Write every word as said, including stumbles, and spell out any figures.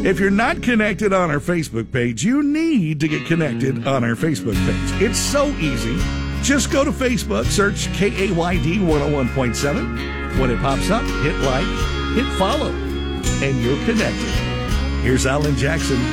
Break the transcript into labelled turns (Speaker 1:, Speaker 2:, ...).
Speaker 1: If you're not connected on our Facebook page, you need to get connected on our Facebook page. It's so easy. Just go to Facebook, search K A Y D one oh one point seven. When it pops up, hit like, hit follow, and you're connected. Here's Alan Jackson.